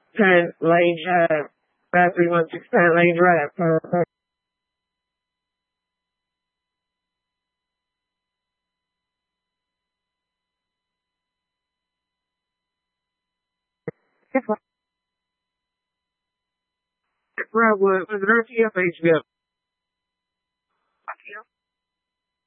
10 lane, 5316 10 lane drive. Bravo, was it RTF HBO?